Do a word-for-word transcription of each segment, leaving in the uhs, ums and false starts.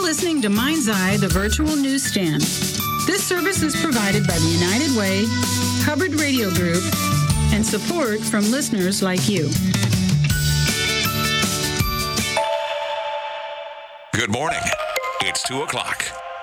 listening to Mind's Eye, the virtual newsstand. This service is provided by the United Way, Hubbard Radio Group, and support from listeners like you. Good morning. It's two o'clock.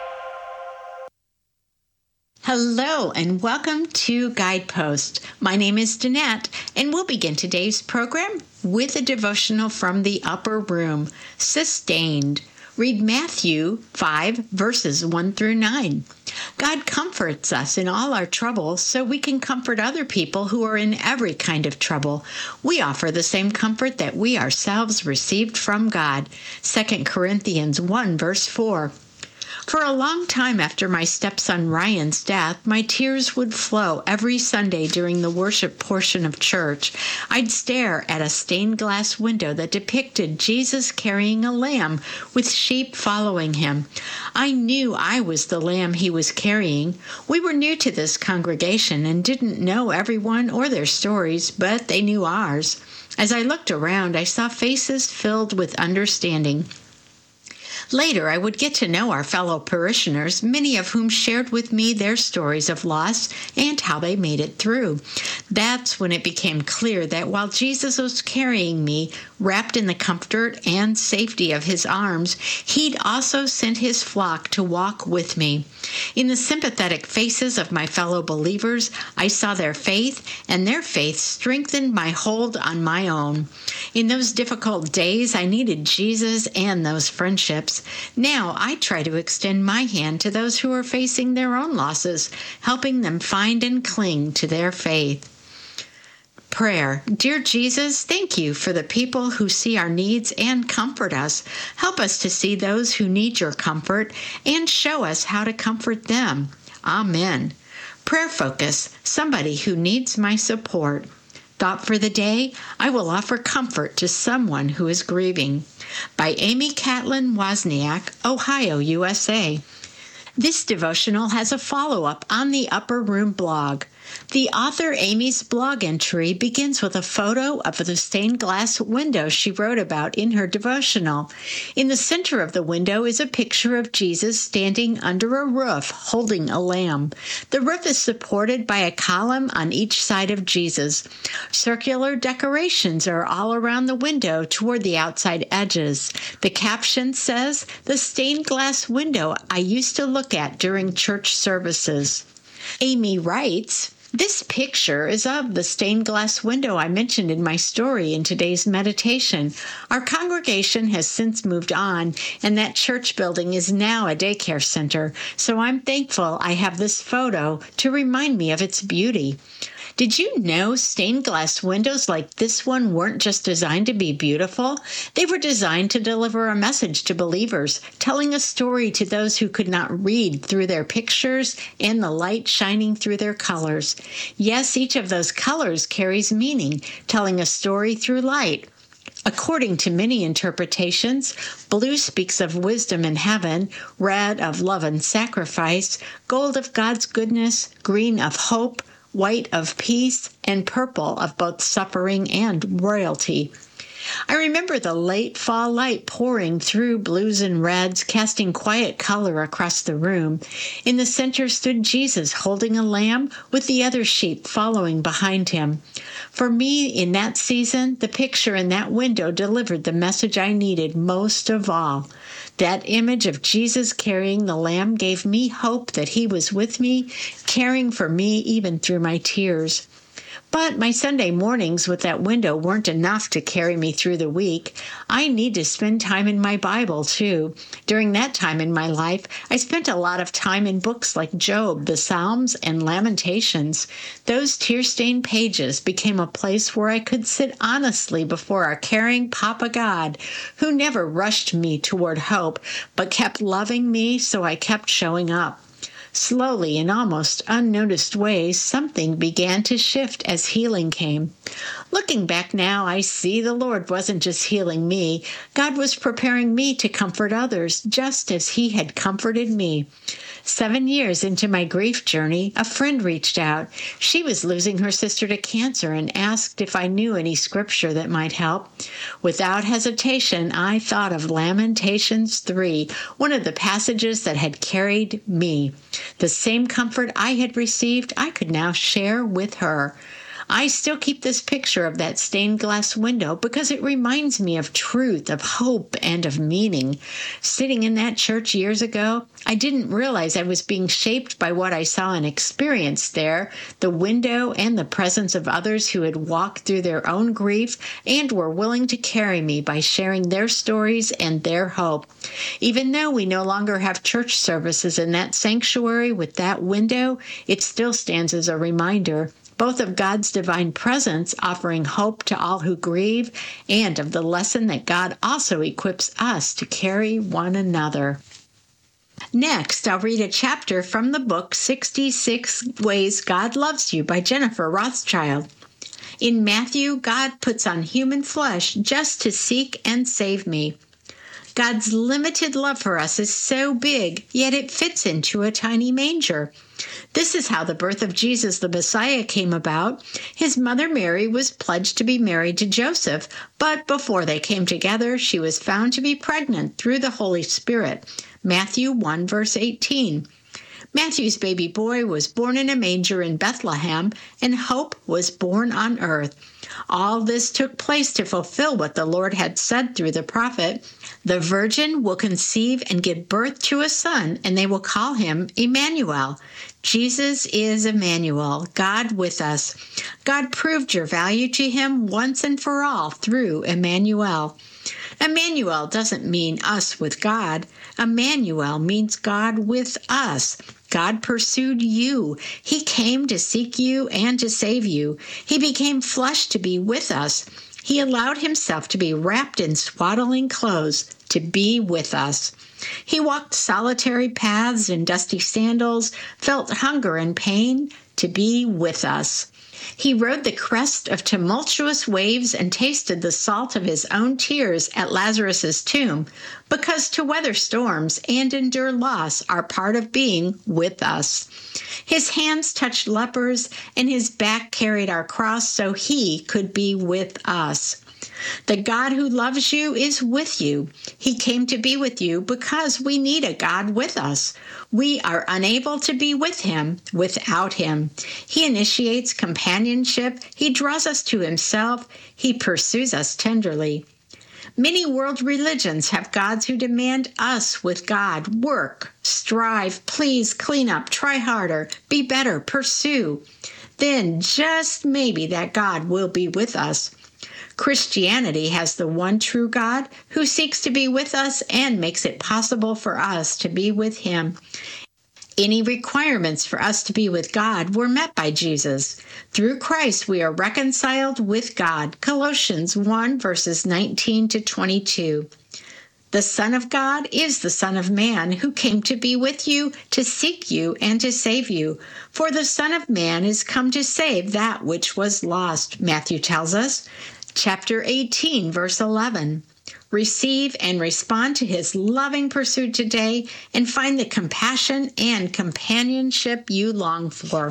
Hello and welcome to Guidepost. My name is Danette, and we'll begin today's program with a devotional from the Upper Room, Sustained. Read Matthew five, verses one through nine. God comforts us in all our trouble so we can comfort other people who are in every kind of trouble. We offer the same comfort that we ourselves received from God. Second Corinthians one, verse four. For a long time after my stepson Ryan's death, my tears would flow every Sunday during the worship portion of church. I'd stare at a stained glass window that depicted Jesus carrying a lamb with sheep following him. I knew I was the lamb he was carrying. We were new to this congregation and didn't know everyone or their stories, but they knew ours. As I looked around, I saw faces filled with understanding. Later, I would get to know our fellow parishioners, many of whom shared with me their stories of loss and how they made it through. That's when it became clear that while Jesus was carrying me, wrapped in the comfort and safety of his arms, he'd also sent his flock to walk with me. In the sympathetic faces of my fellow believers, I saw their faith, and their faith strengthened my hold on my own. In those difficult days, I needed Jesus and those friendships. Now I try to extend my hand to those who are facing their own losses, helping them find and cling to their faith. Prayer. Dear Jesus, thank you for the people who see our needs and comfort us. Help us to see those who need your comfort and show us how to comfort them. Amen. Prayer focus. Somebody who needs my support. Thought for the day, I will offer comfort to someone who is grieving. By Amy Catlin Wozniak, Ohio, U S A. This devotional has a follow-up on the Upper Room blog. The author Amy's blog entry begins with a photo of the stained glass window she wrote about in her devotional. In the center of the window is a picture of Jesus standing under a roof holding a lamb. The roof is supported by a column on each side of Jesus. Circular decorations are all around the window toward the outside edges. The caption says, "The stained glass window I used to look at during church services." Amy writes, "This picture is of the stained glass window I mentioned in my story in today's meditation. Our congregation has since moved on, and that church building is now a daycare center, so I'm thankful I have this photo to remind me of its beauty." Did you know stained glass windows like this one weren't just designed to be beautiful? They were designed to deliver a message to believers, telling a story to those who could not read through their pictures and the light shining through their colors. Yes, each of those colors carries meaning, telling a story through light. According to many interpretations, blue speaks of wisdom in heaven, red of love and sacrifice, gold of God's goodness, green of hope, white of peace, and purple of both suffering and royalty. I remember the late fall light pouring through blues and reds, casting quiet color across the room. In the center stood Jesus holding a lamb with the other sheep following behind him. For me, in that season, the picture in that window delivered the message I needed most of all. That image of Jesus carrying the lamb gave me hope that he was with me, caring for me even through my tears. But my Sunday mornings with that window weren't enough to carry me through the week. I need to spend time in my Bible, too. During that time in my life, I spent a lot of time in books like Job, the Psalms, and Lamentations. Those tear-stained pages became a place where I could sit honestly before our caring Papa God, who never rushed me toward hope, but kept loving me, so I kept showing up. Slowly, in almost unnoticed ways, something began to shift as healing came. Looking back now, I see the Lord wasn't just healing me. God was preparing me to comfort others, just as He had comforted me. Seven years into my grief journey, a friend reached out. She was losing her sister to cancer and asked if I knew any scripture that might help. Without hesitation, I thought of Lamentations three, one of the passages that had carried me. The same comfort I had received, I could now share with her. I still keep this picture of that stained glass window because it reminds me of truth, of hope, and of meaning. Sitting in that church years ago, I didn't realize I was being shaped by what I saw and experienced there, the window and the presence of others who had walked through their own grief and were willing to carry me by sharing their stories and their hope. Even though we no longer have church services in that sanctuary with that window, it still stands as a reminder both of God's divine presence offering hope to all who grieve, and of the lesson that God also equips us to carry one another. Next, I'll read a chapter from the book sixty-six Ways God Loves You by Jennifer Rothschild. In Matthew, God puts on human flesh just to seek and save me. God's limited love for us is so big, yet it fits into a tiny manger. This is how the birth of Jesus the Messiah came about. His mother Mary was pledged to be married to Joseph, but before they came together, she was found to be pregnant through the Holy Spirit. Matthew one, verse eighteen. Matthew's baby boy was born in a manger in Bethlehem, and hope was born on earth. All this took place to fulfill what the Lord had said through the prophet. The virgin will conceive and give birth to a son, and they will call him Emmanuel. Jesus is Emmanuel, God with us. God proved your value to him once and for all through Emmanuel. Emmanuel doesn't mean us with God. Emmanuel means God with us. God pursued you. He came to seek you and to save you. He became flesh to be with us. He allowed himself to be wrapped in swaddling clothes to be with us. He walked solitary paths in dusty sandals, felt hunger and pain to be with us. He rode the crest of tumultuous waves and tasted the salt of his own tears at Lazarus' tomb, because to weather storms and endure loss are part of being with us. His hands touched lepers, and his back carried our cross so he could be with us. The God who loves you is with you. He came to be with you because we need a God with us. We are unable to be with him without him. He initiates companionship. He draws us to himself. He pursues us tenderly. Many world religions have gods who demand us with God. Work, strive, please, clean up, try harder, be better, pursue. Then just maybe that God will be with us. Christianity has the one true God who seeks to be with us and makes it possible for us to be with him. Any requirements for us to be with God were met by Jesus. Through Christ, we are reconciled with God. Colossians one, verses nineteen to twenty-two. The Son of God is the Son of Man who came to be with you, to seek you, and to save you. For the Son of Man is come to save that which was lost, Matthew tells us. Chapter eighteen, verse eleven. Receive and respond to his loving pursuit today and find the compassion and companionship you long for.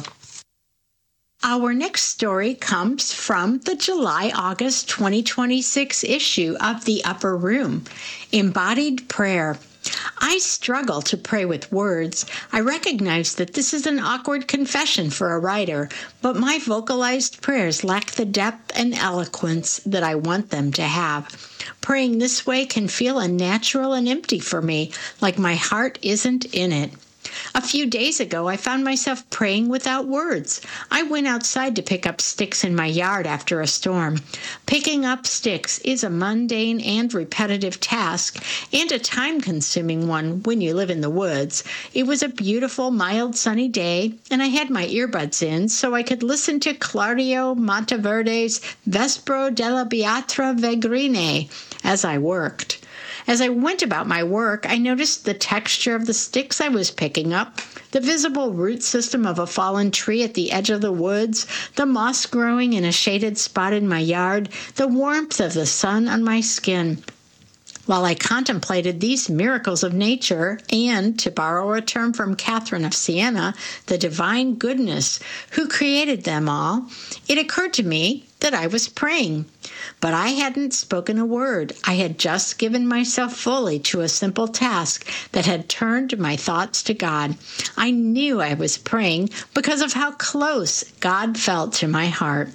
Our next story comes from the July-August twenty twenty-six issue of The Upper Room, Embodied Prayer. I struggle to pray with words. I recognize that this is an awkward confession for a writer, but my vocalized prayers lack the depth and eloquence that I want them to have. Praying this way can feel unnatural and empty for me, like my heart isn't in it. A few days ago, I found myself praying without words. I went outside to pick up sticks in my yard after a storm. Picking up sticks is a mundane and repetitive task, and a time-consuming one when you live in the woods. It was a beautiful, mild, sunny day, and I had my earbuds in so I could listen to Claudio Monteverde's Vespro della Beata Vergine as I worked. As I went about my work, I noticed the texture of the sticks I was picking up, the visible root system of a fallen tree at the edge of the woods, the moss growing in a shaded spot in my yard, the warmth of the sun on my skin. While I contemplated these miracles of nature and, to borrow a term from Catherine of Siena, the divine goodness who created them all, it occurred to me that I was praying. But I hadn't spoken a word. I had just given myself fully to a simple task that had turned my thoughts to God. I knew I was praying because of how close God felt to my heart.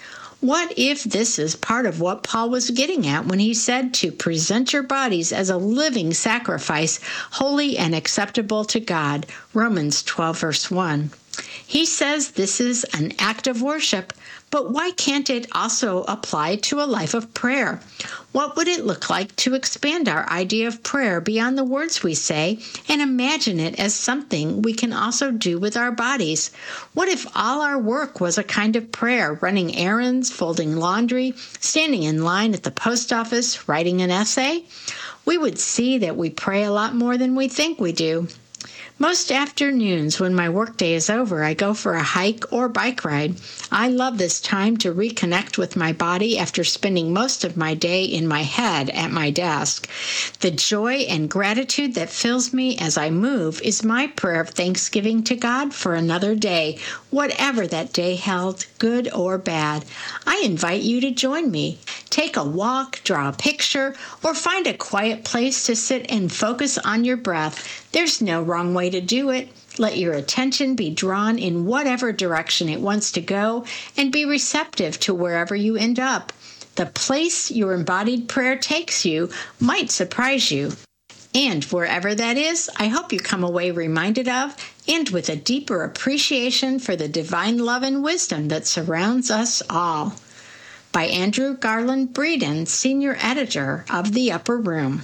What if this is part of what Paul was getting at when he said to present your bodies as a living sacrifice, holy and acceptable to God, Romans twelve, verse one. He says this is an act of worship, but why can't it also apply to a life of prayer? What would it look like to expand our idea of prayer beyond the words we say and imagine it as something we can also do with our bodies? What if all our work was a kind of prayer, running errands, folding laundry, standing in line at the post office, writing an essay? We would see that we pray a lot more than we think we do. Most afternoons when my workday is over, I go for a hike or bike ride. I love this time to reconnect with my body after spending most of my day in my head at my desk. The joy and gratitude that fills me as I move is my prayer of thanksgiving to God for another day, whatever that day held, good or bad. I invite you to join me. Take a walk, draw a picture, or find a quiet place to sit and focus on your breath. There's no wrong way to do it. Let your attention be drawn in whatever direction it wants to go and be receptive to wherever you end up. The place your embodied prayer takes you might surprise you. And wherever that is, I hope you come away reminded of and with a deeper appreciation for the divine love and wisdom that surrounds us all. By Andrew Garland Breeden, Senior Editor of The Upper Room.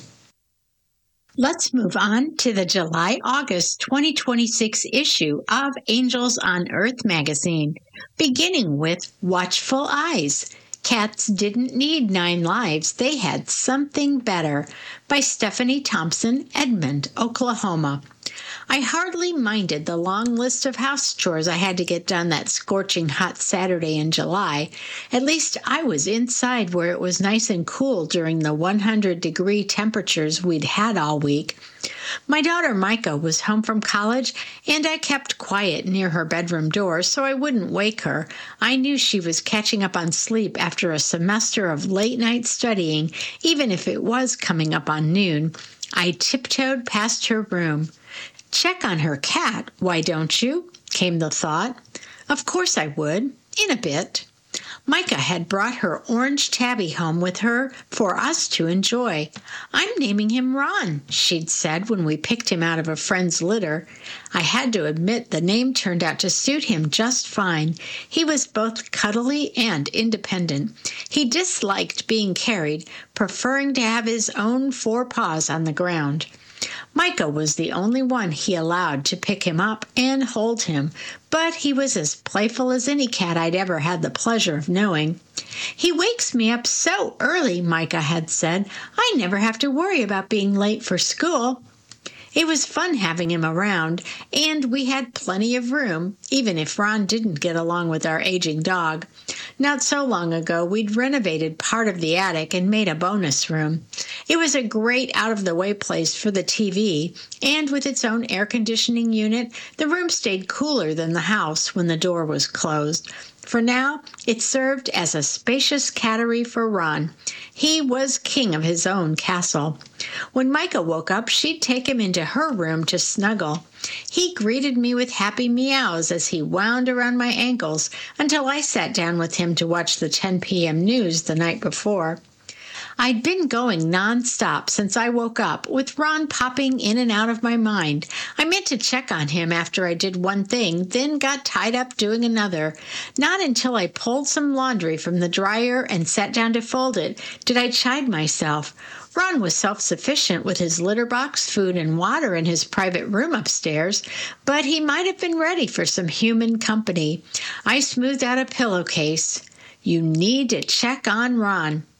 Let's move on to the July-August twenty twenty-six issue of Angels on Earth magazine, beginning with Watchful Eyes. Cats Didn't Need Nine Lives, They Had Something Better, by Stephanie Thompson, Edmond, Oklahoma. I hardly minded the long list of house chores I had to get done that scorching hot Saturday in July. At least I was inside where it was nice and cool during the one hundred degree temperatures we'd had all week. My daughter Micah was home from college, and I kept quiet near her bedroom door so I wouldn't wake her. I knew she was catching up on sleep after a semester of late-night studying, even if it was coming up on noon. I tiptoed past her room. Check on her cat, why don't you? Came the thought. Of course I would, in a bit. Micah had brought her orange tabby home with her for us to enjoy. I'm naming him Ron, she'd said when we picked him out of a friend's litter. I had to admit the name turned out to suit him just fine. He was both cuddly and independent. He disliked being carried, preferring to have his own four paws on the ground. Micah was the only one he allowed to pick him up and hold him, but he was as playful as any cat I'd ever had the pleasure of knowing. He wakes me up so early, Micah had said. I never have to worry about being late for school. It was fun having him around, and we had plenty of room, even if Ron didn't get along with our aging dog. Not so long ago, we'd renovated part of the attic and made a bonus room. It was a great out-of-the-way place for the T V, and with its own air conditioning unit, the room stayed cooler than the house when the door was closed. For now, it served as a spacious cattery for Ron. He was king of his own castle. When Micah woke up, she'd take him into her room to snuggle. He greeted me with happy meows as he wound around my ankles until I sat down with him to watch the ten p.m. news the night before. I'd been going nonstop since I woke up, with Ron popping in and out of my mind. I meant to check on him after I did one thing, then got tied up doing another. Not until I pulled some laundry from the dryer and sat down to fold it did I chide myself. Ron was self-sufficient with his litter box, food, and water in his private room upstairs, but he might have been ready for some human company. I smoothed out a pillowcase. You need to check on Ron.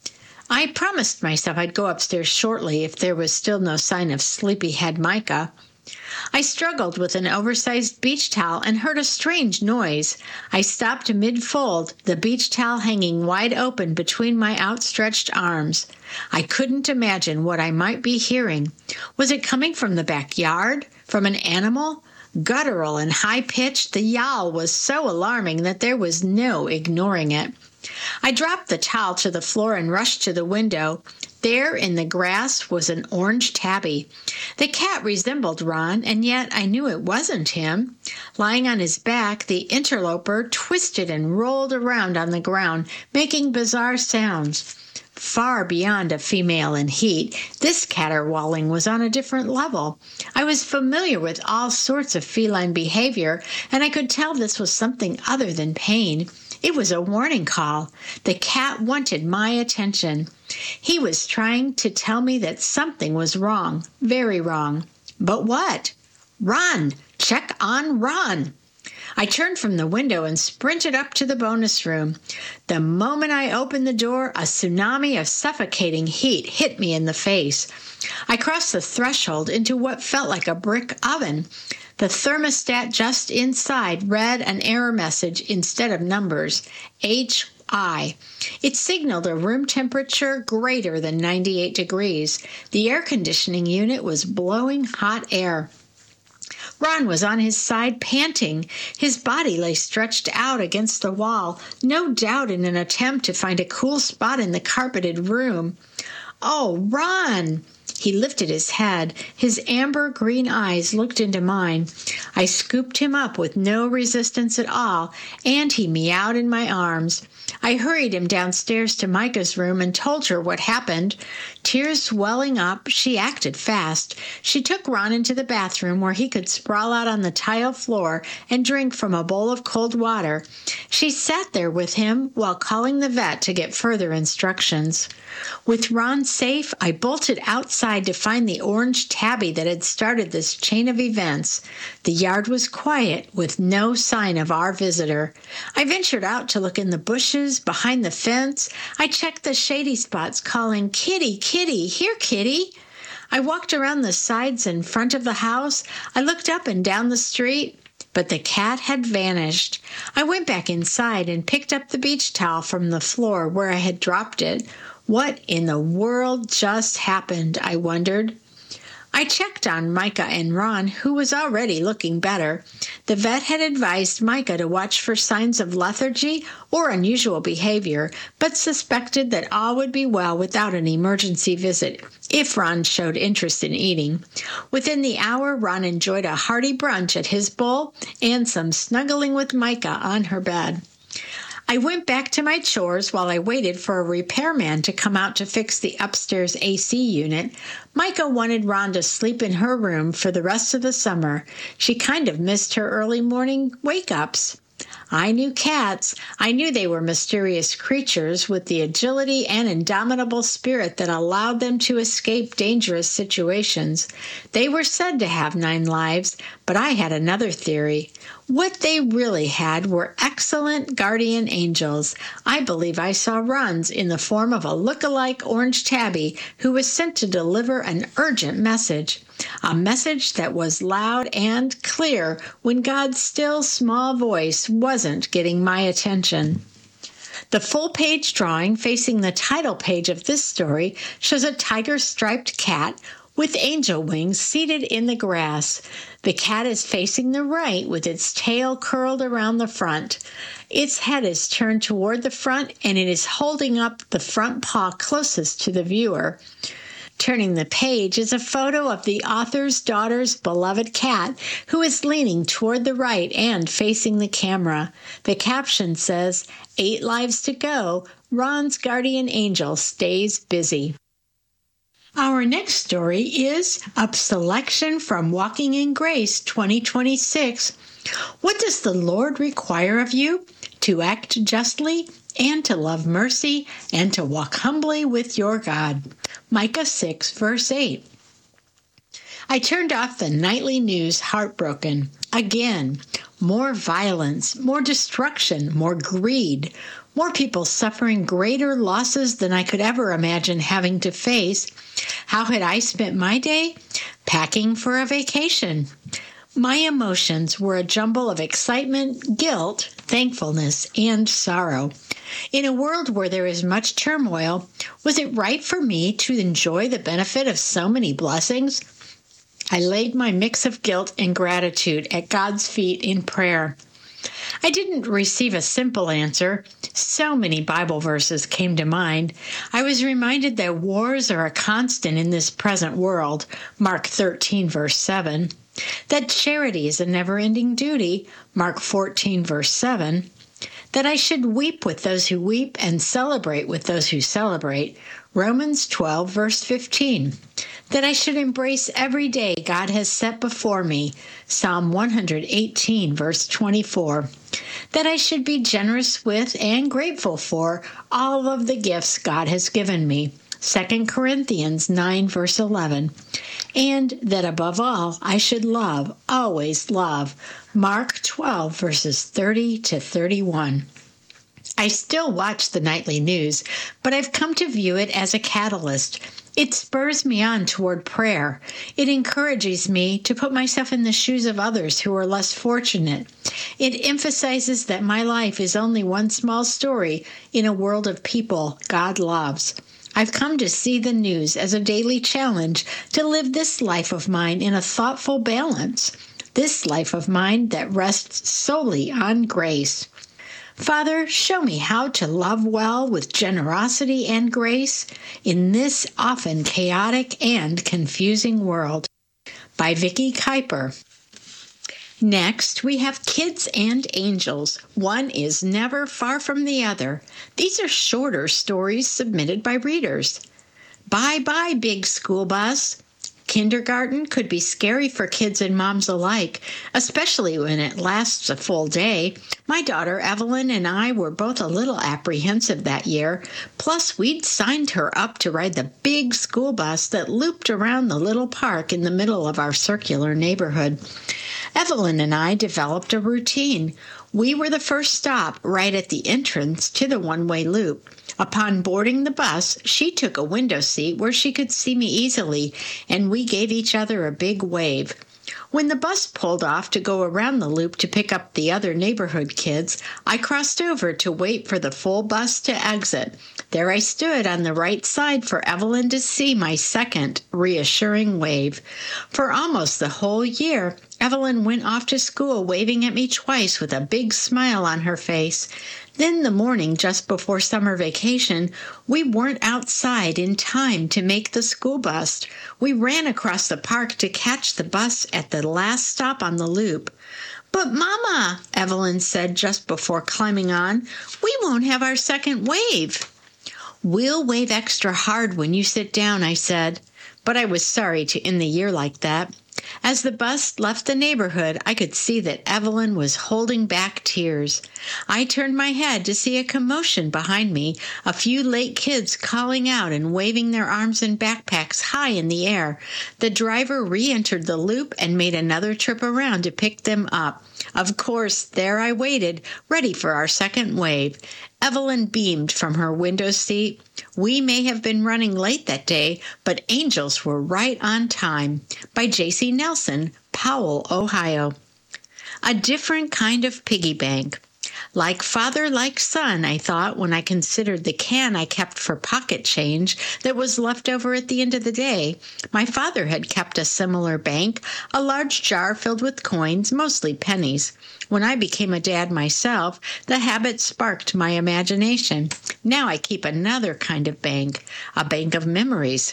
I promised myself I'd go upstairs shortly if there was still no sign of sleepyhead Micah. I struggled with an oversized beach towel and heard a strange noise. I stopped mid-fold, the beach towel hanging wide open between my outstretched arms. I couldn't imagine what I might be hearing. Was it coming from the backyard? From an animal? Guttural and high-pitched, the yowl was so alarming that there was no ignoring it. I dropped the towel to the floor and rushed to the window. There in the grass was an orange tabby. The cat resembled Ron, and yet I knew it wasn't him. Lying on his back, the interloper twisted and rolled around on the ground, making bizarre sounds. Far beyond a female in heat, this caterwauling was on a different level. I was familiar with all sorts of feline behavior, and I could tell this was something other than pain. It was a warning call. The cat wanted my attention. He was trying to tell me that something was wrong, very wrong. But what? Run! Check on Ron! I turned from the window and sprinted up to the bonus room. The moment I opened the door, a tsunami of suffocating heat hit me in the face. I crossed the threshold into what felt like a brick oven. The thermostat just inside read an error message instead of numbers, H I. It signaled a room temperature greater than ninety-eight degrees. The air conditioning unit was blowing hot air. Ron was on his side, panting. His body lay stretched out against the wall, no doubt in an attempt to find a cool spot in the carpeted room. "Oh, Ron!" He lifted his head. His amber-green eyes looked into mine. I scooped him up with no resistance at all, and he meowed in my arms. I hurried him downstairs to Micah's room and told her what happened. Tears welling up, she acted fast. She took Ron into the bathroom where he could sprawl out on the tile floor and drink from a bowl of cold water. She sat there with him while calling the vet to get further instructions. With Ron safe, I bolted outside to find the orange tabby that had started this chain of events. The yard was quiet, with no sign of our visitor. I ventured out to look in the bushes, behind the fence. I checked the shady spots, calling, "Kitty, Kitty, here, Kitty." I walked around the sides and front of the house. I looked up and down the street, but the cat had vanished. I went back inside and picked up the beach towel from the floor where I had dropped it. What in the world just happened, I wondered. I checked on Micah and Ron, who was already looking better. The vet had advised Micah to watch for signs of lethargy or unusual behavior, but suspected that all would be well without an emergency visit, if Ron showed interest in eating. Within the hour, Ron enjoyed a hearty brunch at his bowl and some snuggling with Micah on her bed. I went back to my chores while I waited for a repairman to come out to fix the upstairs A C unit. Micah wanted Ron to sleep in her room for the rest of the summer. She kind of missed her early morning wake-ups. I knew cats. I knew they were mysterious creatures with the agility and indomitable spirit that allowed them to escape dangerous situations. They were said to have nine lives, but I had another theory. What they really had were excellent guardian angels. I believe I saw Ron's in the form of a look-alike orange tabby who was sent to deliver an urgent message. A message that was loud and clear when God's still small voice wasn't getting my attention. The full-page drawing facing the title page of this story shows a tiger-striped cat with angel wings seated in the grass. The cat is facing the right with its tail curled around the front. Its head is turned toward the front and it is holding up the front paw closest to the viewer. Turning the page is a photo of the author's daughter's beloved cat who is leaning toward the right and facing the camera. The caption says, "Eight lives to go. Ron's guardian angel stays busy." Our next story is a selection from Walking in Grace twenty twenty-six. What does the Lord require of you? To act justly and to love mercy and to walk humbly with your God. Micah six, verse eight. I turned off the nightly news heartbroken. Again, more violence, more destruction, more greed. more people suffering greater losses than I could ever imagine having to face. How had I spent my day? Packing for a vacation. My emotions were a jumble of excitement, guilt, thankfulness, and sorrow. In a world where there is much turmoil, was it right for me to enjoy the benefit of so many blessings? I laid my mix of guilt and gratitude at God's feet in prayer. I didn't receive a simple answer. So many Bible verses came to mind. I was reminded that wars are a constant in this present world, Mark thirteen, verse seven, that charity is a never-ending duty, Mark fourteen, verse seven, that I should weep with those who weep and celebrate with those who celebrate, Romans twelve, verse fifteen, that I should embrace every day God has set before me, Psalm one eighteen, verse twenty-four, that I should be generous with and grateful for all of the gifts God has given me, Second Corinthians nine, verse eleven, and that above all I should love, always love, Mark twelve, verses thirty to thirty-one. I still watch the nightly news, but I've come to view it as a catalyst. It spurs me on toward prayer. It encourages me to put myself in the shoes of others who are less fortunate. It emphasizes that my life is only one small story in a world of people God loves. I've come to see the news as a daily challenge to live this life of mine in a thoughtful balance, this life of mine that rests solely on grace. Father, show me how to love well with generosity and grace in this often chaotic and confusing world. By Vicki Kuiper. Next, we have Kids and Angels. One is never far from the other. These are shorter stories submitted by readers. Bye-bye, big school bus. Kindergarten could be scary for kids and moms alike, especially when it lasts a full day. My daughter Evelyn and I were both a little apprehensive that year. Plus, we'd signed her up to ride the big school bus that looped around the little park in the middle of our circular neighborhood. Evelyn and I developed a routine. We were the first stop right at the entrance to the one-way loop. Upon boarding the bus, she took a window seat where she could see me easily, and we gave each other a big wave. When the bus pulled off to go around the loop to pick up the other neighborhood kids, I crossed over to wait for the full bus to exit. There I stood on the right side for Evelyn to see my second reassuring wave. For almost the whole year, Evelyn went off to school waving at me twice with a big smile on her face. Then the morning just before summer vacation, we weren't outside in time to make the school bus. We ran across the park to catch the bus at the last stop on the loop. "But Mama," Evelyn said just before climbing on, "we won't have our second wave." "We'll wave extra hard when you sit down," I said. But I was sorry to end the year like that. As the bus left the neighborhood, I could see that Evelyn was holding back tears. I turned my head to see a commotion behind me, a few late kids calling out and waving their arms and backpacks high in the air. The driver re-entered the loop and made another trip around to pick them up. Of course, there I waited, ready for our second wave. Evelyn beamed from her window seat. We may have been running late that day, but angels were right on time. By J C Nelson, Powell, Ohio. A different kind of piggy bank. Like father, like son, I thought when I considered the can I kept for pocket change that was left over at the end of the day. My father had kept a similar bank, a large jar filled with coins, mostly pennies. When I became a dad myself, the habit sparked my imagination. Now I keep another kind of bank, a bank of memories.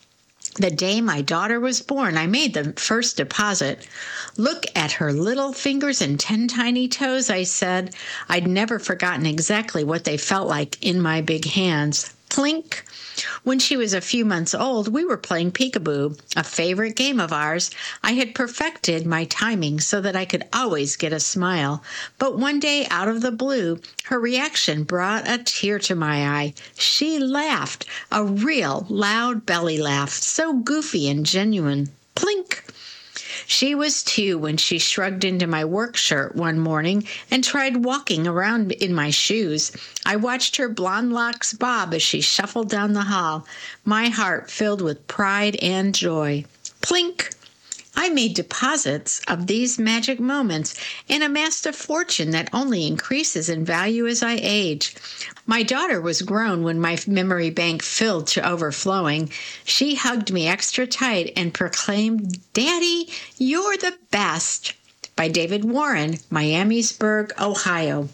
The day my daughter was born, I made the first deposit. "Look at her little fingers and ten tiny toes," I said. I'd never forgotten exactly what they felt like in my big hands. Clink! When she was a few months old, we were playing peekaboo, a favorite game of ours. I had perfected my timing so that I could always get a smile. But one day, out of the blue, her reaction brought a tear to my eye. She laughed, a real loud belly laugh, so goofy and genuine. Plink! She was two when she shrugged into my work shirt one morning and tried walking around in my shoes. I watched her blonde locks bob as she shuffled down the hall, my heart filled with pride and joy. Plink! I made deposits of these magic moments and amassed a fortune that only increases in value as I age. My daughter was grown when my memory bank filled to overflowing. She hugged me extra tight and proclaimed, "Daddy, you're the best." By David Warren, Miamisburg, Ohio.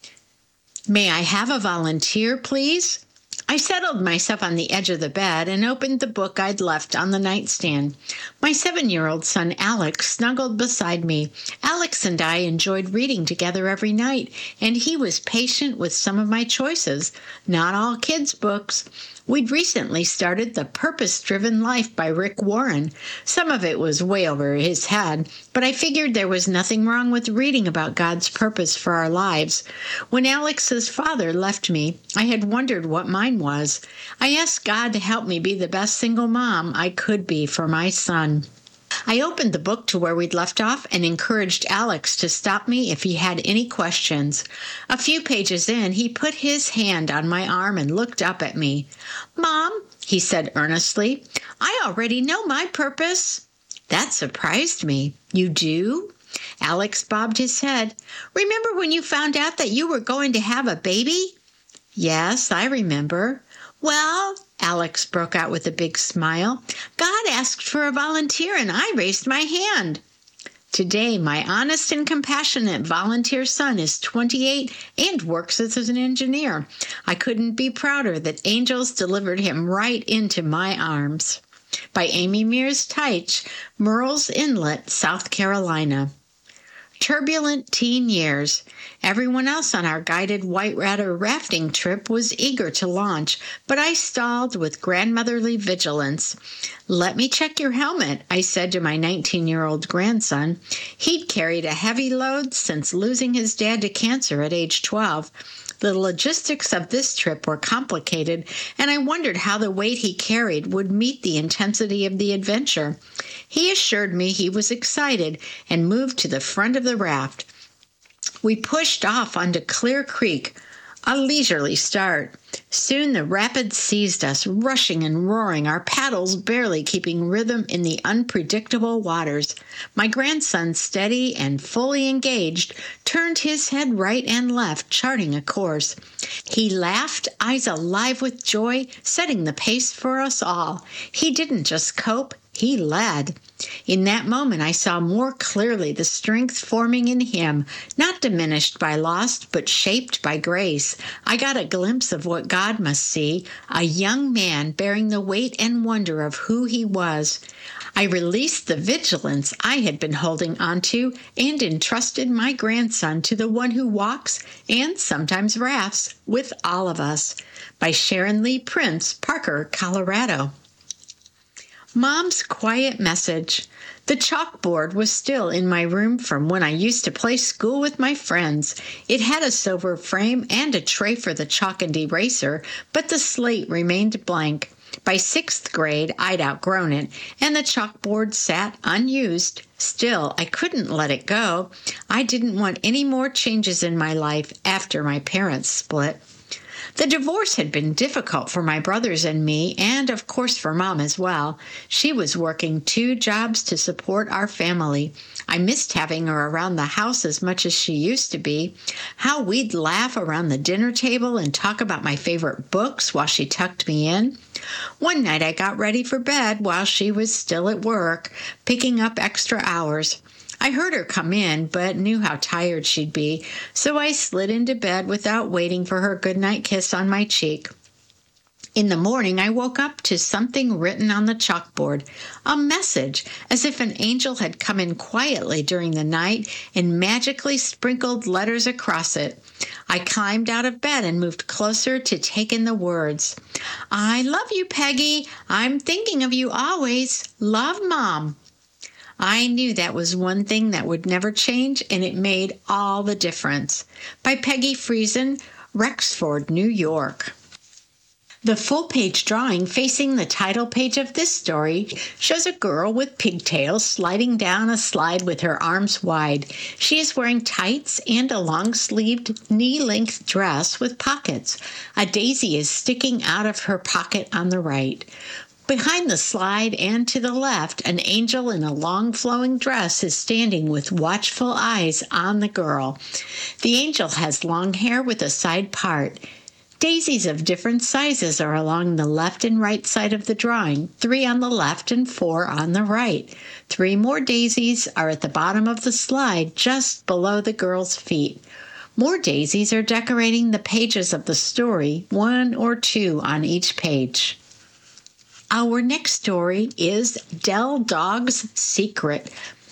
May I have a volunteer, please? I settled myself on the edge of the bed and opened the book I'd left on the nightstand. My seven-year-old son, Alex, snuggled beside me. Alex and I enjoyed reading together every night, and he was patient with some of my choices. Not all kids' books. We'd recently started The Purpose-Driven Life by Rick Warren. Some of it was way over his head, but I figured there was nothing wrong with reading about God's purpose for our lives. When Alex's father left me, I had wondered what mine was. I asked God to help me be the best single mom I could be for my son. I opened the book to where we'd left off and encouraged Alex to stop me if he had any questions. A few pages in, he put his hand on my arm and looked up at me. "Mom," he said earnestly, "I already know my purpose." That surprised me. "You do?" Alex bobbed his head. "Remember when you found out that you were going to have a baby?" "Yes, I remember." "Well," Alex broke out with a big smile, "God asked for a volunteer and I raised my hand." Today, my honest and compassionate volunteer son is twenty-eight and works as an engineer. I couldn't be prouder that angels delivered him right into my arms. By Amy Mears Teich, Murrells Inlet, South Carolina. Turbulent teen years. Everyone else on our guided Whitewater rafting trip was eager to launch, but I stalled with grandmotherly vigilance. "Let me check your helmet," I said to my nineteen-year-old grandson. He'd carried a heavy load since losing his dad to cancer at age twelve. The logistics of this trip were complicated, and I wondered how the weight he carried would meet the intensity of the adventure. He assured me he was excited and moved to the front of the raft. We pushed off onto Clear Creek, a leisurely start. Soon the rapids seized us, rushing and roaring, our paddles barely keeping rhythm in the unpredictable waters. My grandson, steady and fully engaged, turned his head right and left, charting a course. He laughed, eyes alive with joy, setting the pace for us all. He didn't just cope, he led. In that moment, I saw more clearly the strength forming in him, not diminished by loss, but shaped by grace. I got a glimpse of what God must see, a young man bearing the weight and wonder of who he was. I released the vigilance I had been holding onto and entrusted my grandson to the one who walks and sometimes rafts with all of us. By Sharon Lee Prince, Parker, Colorado. Mom's quiet message. The chalkboard was still in my room from when I used to play school with my friends. It had a silver frame and a tray for the chalk and eraser, but the slate remained blank. By sixth grade, I'd outgrown it, and the chalkboard sat unused. Still, I couldn't let it go. I didn't want any more changes in my life after my parents split. The divorce had been difficult for my brothers and me, and of course for Mom as well. She was working two jobs to support our family. I missed having her around the house as much as she used to be. How we'd laugh around the dinner table and talk about my favorite books while she tucked me in. One night I got ready for bed while she was still at work, picking up extra hours. I heard her come in, but knew how tired she'd be, so I slid into bed without waiting for her goodnight kiss on my cheek. In the morning, I woke up to something written on the chalkboard, a message, as if an angel had come in quietly during the night and magically sprinkled letters across it. I climbed out of bed and moved closer to take in the words. "I love you, Peggy. I'm thinking of you always. Love, Mom." I knew that was one thing that would never change, and it made all the difference. By Peggy Friesen, Rexford, New York. The full-page drawing facing the title page of this story shows a girl with pigtails sliding down a slide with her arms wide. She is wearing tights and a long-sleeved, knee-length dress with pockets. A daisy is sticking out of her pocket on the right. Behind the slide and to the left, an angel in a long flowing dress is standing with watchful eyes on the girl. The angel has long hair with a side part. Daisies of different sizes are along the left and right side of the drawing, three on the left and four on the right. Three more daisies are at the bottom of the slide, just below the girl's feet. More daisies are decorating the pages of the story, one or two on each page. Our next story is Del Dog's Secret.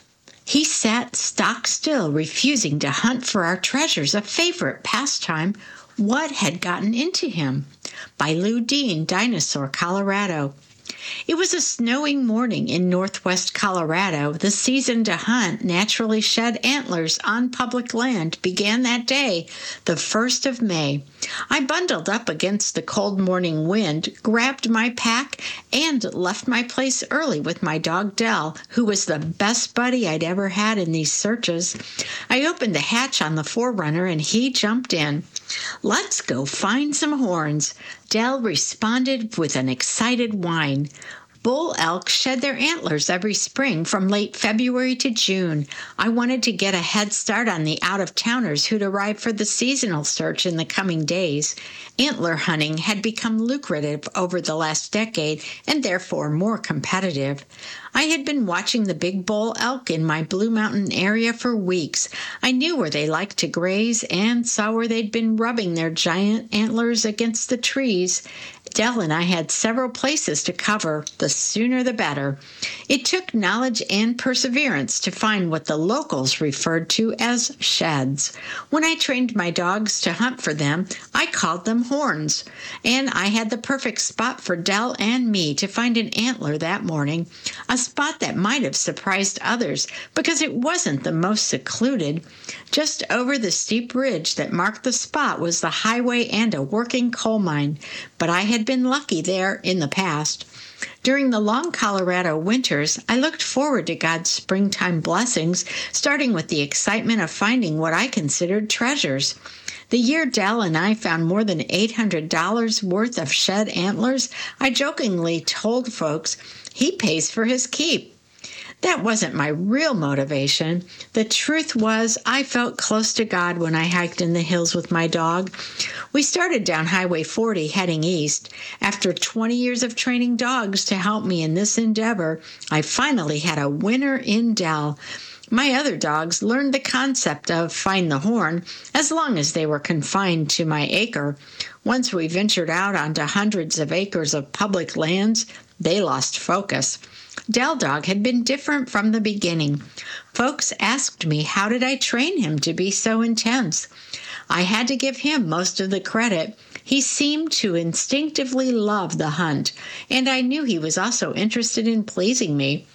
He sat stock still, refusing to hunt for our treasures, a favorite pastime. What had gotten into him? By Lou Dean, Dinosaur, Colorado. It was a snowing morning in northwest Colorado. The season to hunt naturally shed antlers on public land began that day, the first of May. I bundled up against the cold morning wind, grabbed my pack, and left my place early with my dog Del, who was the best buddy I'd ever had in these searches. I opened the hatch on the Forerunner and he jumped in. "Let's go find some horns." Del responded with an excited whine. Bull elk shed their antlers every spring from late February to June. I wanted to get a head start on the out-of-towners who'd arrive for the seasonal search in the coming days. Antler hunting had become lucrative over the last decade and therefore more competitive. I had been watching the big bull elk in my Blue Mountain area for weeks. I knew where they liked to graze and saw where they'd been rubbing their giant antlers against the trees. Del and I had several places to cover, the sooner the better. It took knowledge and perseverance to find what the locals referred to as sheds. When I trained my dogs to hunt for them, I called them horns, and I had the perfect spot for Del and me to find an antler that morning, a spot that might have surprised others because it wasn't the most secluded. Just over the steep ridge that marked the spot was the highway and a working coal mine, but I had been lucky there in the past. During the long Colorado winters, I looked forward to God's springtime blessings, starting with the excitement of finding what I considered treasures. The year Del and I found more than eight hundred dollars worth of shed antlers, I jokingly told folks, "He pays for his keep." That wasn't my real motivation. The truth was, I felt close to God when I hiked in the hills with my dog. We started down Highway forty heading east. After twenty years of training dogs to help me in this endeavor, I finally had a winner in Del. My other dogs learned the concept of find the horn as long as they were confined to my acre. Once we ventured out onto hundreds of acres of public lands, they lost focus. Del Dog had been different from the beginning. Folks asked me how did I train him to be so intense. I had to give him most of the credit. He seemed to instinctively love the hunt, and I knew he was also interested in pleasing me.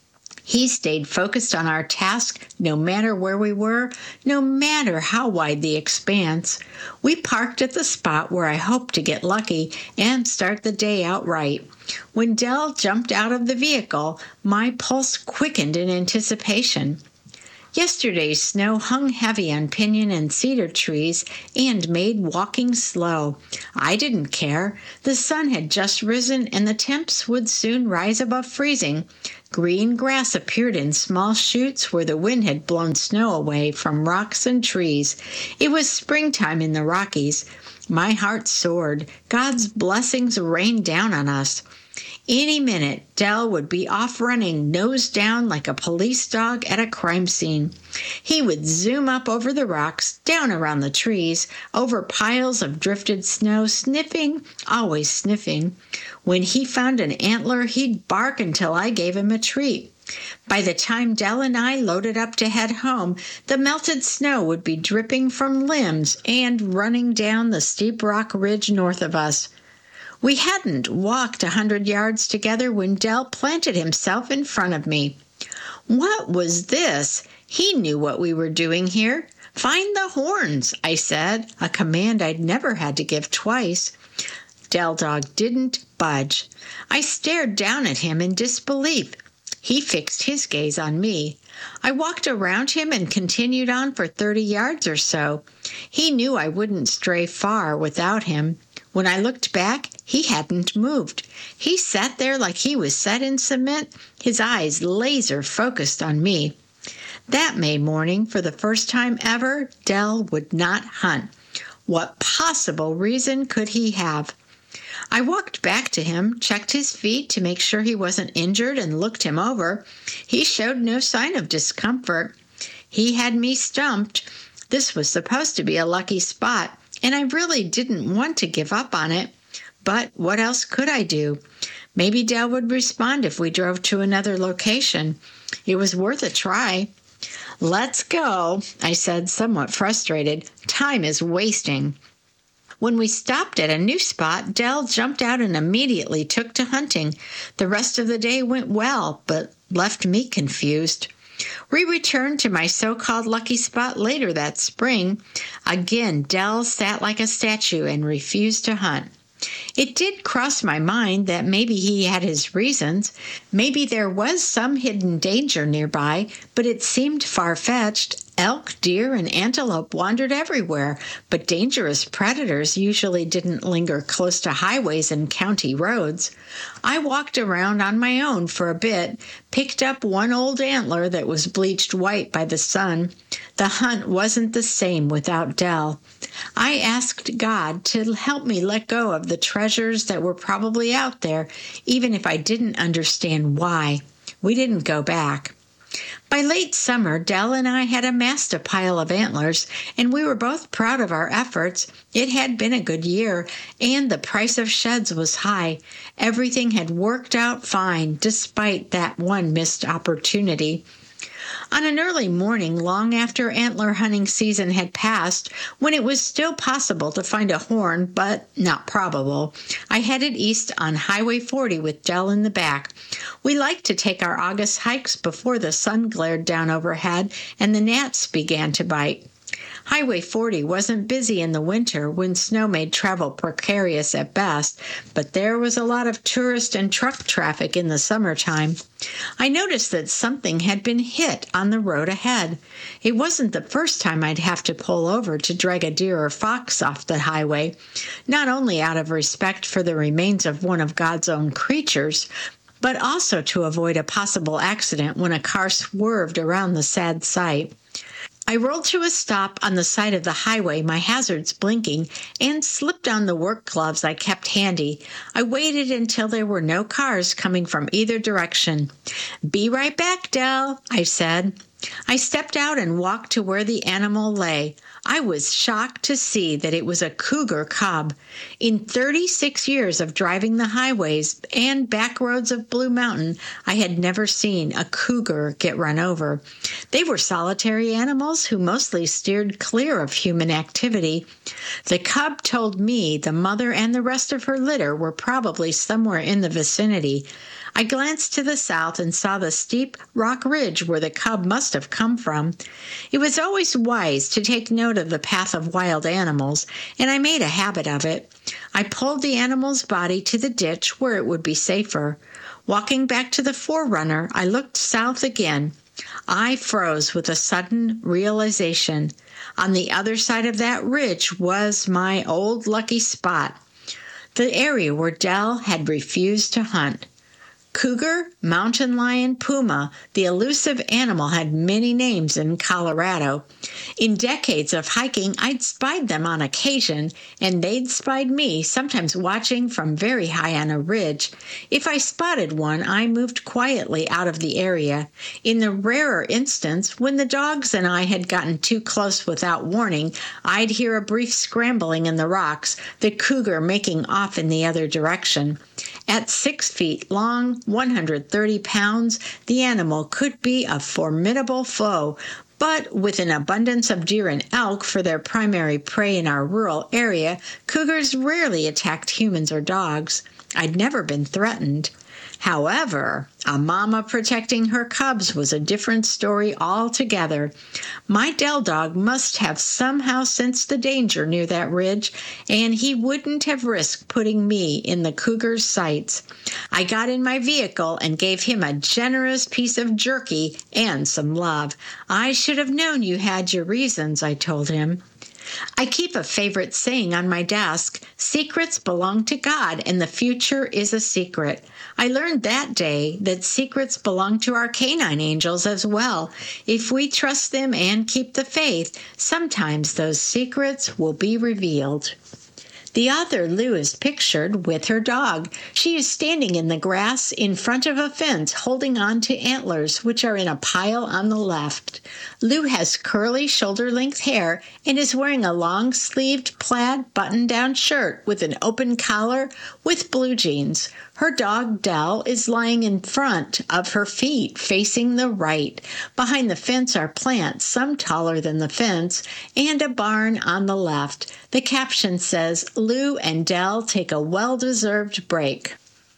He stayed focused on our task no matter where we were, no matter how wide the expanse. We parked at the spot where I hoped to get lucky and start the day out right. When Del jumped out of the vehicle, my pulse quickened in anticipation. Yesterday's snow hung heavy on pinyon and cedar trees and made walking slow. I didn't care. The sun had just risen and the temps would soon rise above freezing. Green grass appeared in small shoots where the wind had blown snow away from rocks and trees. It was springtime in the Rockies. My heart soared. God's blessings rained down on us. Any minute, Del would be off running, nose down like a police dog at a crime scene. He would zoom up over the rocks, down around the trees, over piles of drifted snow, sniffing, always sniffing. When he found an antler, he'd bark until I gave him a treat. By the time Del and I loaded up to head home, the melted snow would be dripping from limbs and running down the steep rock ridge north of us. We hadn't walked a hundred yards together when Del planted himself in front of me. What was this? He knew what we were doing here. "Find the horns," I said, a command I'd never had to give twice. Del Dog didn't budge. I stared down at him in disbelief. He fixed his gaze on me. I walked around him and continued on for thirty yards or so. He knew I wouldn't stray far without him. When I looked back, he hadn't moved. He sat there like he was set in cement, his eyes laser-focused on me. That May morning, for the first time ever, Del would not hunt. What possible reason could he have? I walked back to him, checked his feet to make sure he wasn't injured, and looked him over. He showed no sign of discomfort. He had me stumped. This was supposed to be a lucky spot, and I really didn't want to give up on it. But what else could I do? Maybe Del would respond if we drove to another location. It was worth a try. "Let's go," I said, somewhat frustrated. "Time is wasting." When we stopped at a new spot, Del jumped out and immediately took to hunting. The rest of the day went well, but left me confused. We returned to my so-called lucky spot later that spring. Again, Del sat like a statue and refused to hunt. It did cross my mind that maybe he had his reasons. Maybe there was some hidden danger nearby, but it seemed far-fetched. Elk, deer, and antelope wandered everywhere, but dangerous predators usually didn't linger close to highways and county roads. I walked around on my own for a bit, picked up one old antler that was bleached white by the sun. The hunt wasn't the same without Del. I asked God to help me let go of the treasures that were probably out there, even if I didn't understand why. We didn't go back. By late summer, Del and I had amassed a pile of antlers, and we were both proud of our efforts. It had been a good year, and the price of sheds was high. Everything had worked out fine, despite that one missed opportunity. On an early morning, long after antler hunting season had passed, when it was still possible to find a horn, but not probable, I headed east on Highway forty with Del in the back. We liked to take our August hikes before the sun glared down overhead and the gnats began to bite. Highway forty wasn't busy in the winter when snow made travel precarious at best, but there was a lot of tourist and truck traffic in the summertime. I noticed that something had been hit on the road ahead. It wasn't the first time I'd have to pull over to drag a deer or fox off the highway, not only out of respect for the remains of one of God's own creatures, but also to avoid a possible accident when a car swerved around the sad sight. I rolled to a stop on the side of the highway, my hazards blinking, and slipped on the work gloves I kept handy. I waited until there were no cars coming from either direction. "Be right back, Del," I said. I stepped out and walked to where the animal lay. I was shocked to see that it was a cougar cub. In thirty-six years of driving the highways and back roads of Blue Mountain, I had never seen a cougar get run over. They were solitary animals who mostly steered clear of human activity. The cub told me the mother and the rest of her litter were probably somewhere in the vicinity. I glanced to the south and saw the steep rock ridge where the cub must have come from. It was always wise to take note of the path of wild animals, and I made a habit of it. I pulled the animal's body to the ditch where it would be safer. Walking back to the forerunner, I looked south again. I froze with a sudden realization. On the other side of that ridge was my old lucky spot, the area where Del had refused to hunt. Cougar, mountain lion, puma, the elusive animal had many names in Colorado. In decades of hiking, I'd spied them on occasion, and they'd spied me, sometimes watching from very high on a ridge. If I spotted one, I moved quietly out of the area. In the rarer instance, when the dogs and I had gotten too close without warning, I'd hear a brief scrambling in the rocks, the cougar making off in the other direction. At six feet long, one hundred thirty pounds, the animal could be a formidable foe, but with an abundance of deer and elk for their primary prey in our rural area, cougars rarely attacked humans or dogs. I'd never been threatened. However, a mama protecting her cubs was a different story altogether. My Dell dog must have somehow sensed the danger near that ridge, and he wouldn't have risked putting me in the cougar's sights. I got in my vehicle and gave him a generous piece of jerky and some love. I should have known you had your reasons, I told him. I keep a favorite saying on my desk: secrets belong to God, and the future is a secret. I learned that day that secrets belong to our canine angels as well. If we trust them and keep the faith, sometimes those secrets will be revealed. The author, Lou, is pictured with her dog. She is standing in the grass in front of a fence, holding on to antlers, which are in a pile on the left. Lou has curly shoulder-length hair and is wearing a long-sleeved plaid button-down shirt with an open collar with blue jeans. Her dog, Dell, is lying in front of her feet, facing the right. Behind the fence are plants, some taller than the fence, and a barn on the left. The caption says, Lou and Dell take a well-deserved break.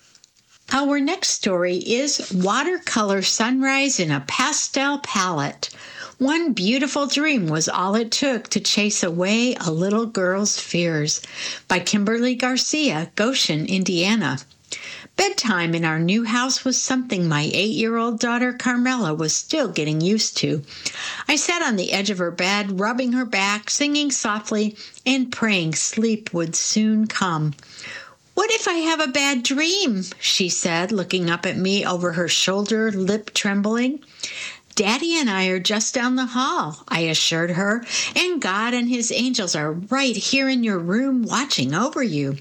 Our next story is Watercolor Sunrise in a Pastel Palette. One beautiful dream was all it took to chase away a little girl's fears, by Kimberly Garcia, Goshen, Indiana. Bedtime in our new house was something my eight-year-old daughter Carmela was still getting used to. I sat on the edge of her bed, rubbing her back, singing softly, and praying sleep would soon come. "What if I have a bad dream?" she said, looking up at me over her shoulder, lip trembling. "Daddy and I are just down the hall," I assured her, "and God and his angels are right here in your room watching over you."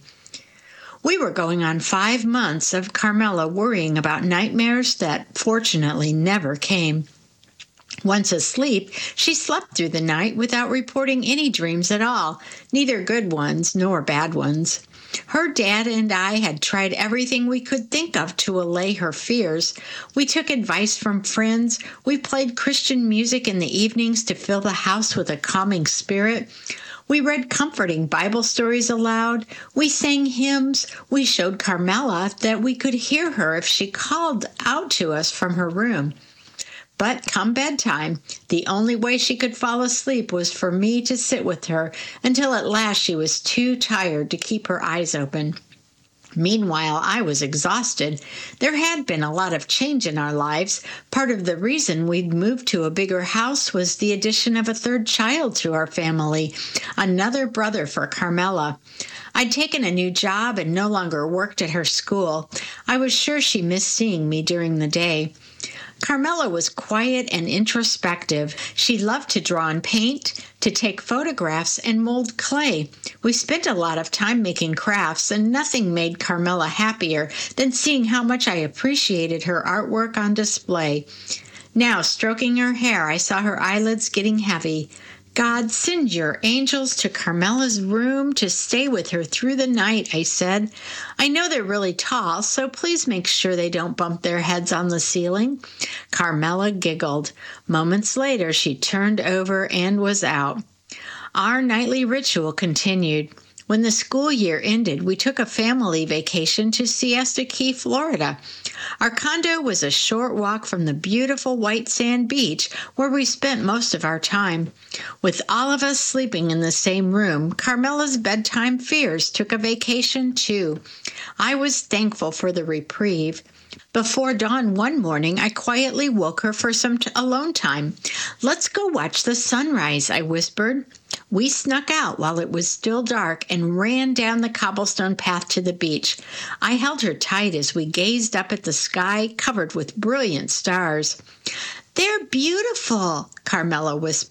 We were going on five months of Carmela worrying about nightmares that fortunately never came. Once asleep, she slept through the night without reporting any dreams at all, neither good ones nor bad ones. Her dad and I had tried everything we could think of to allay her fears. We took advice from friends. We played Christian music in the evenings to fill the house with a calming spirit. We read comforting Bible stories aloud. We sang hymns. We showed Carmela that we could hear her if she called out to us from her room. But come bedtime, the only way she could fall asleep was for me to sit with her until at last she was too tired to keep her eyes open. Meanwhile, I was exhausted. There had been a lot of change in our lives. Part of the reason we'd moved to a bigger house was the addition of a third child to our family, another brother for Carmela. I'd taken a new job and no longer worked at her school. I was sure she missed seeing me during the day. Carmela was quiet and introspective. She loved to draw and paint, to take photographs, and mold clay. We spent a lot of time making crafts, and nothing made Carmela happier than seeing how much I appreciated her artwork on display. Now, stroking her hair, I saw her eyelids getting heavy. "God, send your angels to Carmela's room to stay with her through the night," I said. "I know they're really tall, so please make sure they don't bump their heads on the ceiling." Carmela giggled. Moments later, she turned over and was out. Our nightly ritual continued. When the school year ended, we took a family vacation to Siesta Key, Florida. Our condo was a short walk from the beautiful white sand beach where we spent most of our time. With all of us sleeping in the same room, Carmela's bedtime fears took a vacation too. I was thankful for the reprieve. Before dawn one morning, I quietly woke her for some t- alone time. "Let's go watch the sunrise," I whispered. We snuck out while it was still dark and ran down the cobblestone path to the beach. I held her tight as we gazed up at the sky covered with brilliant stars. "They're beautiful," Carmela whispered.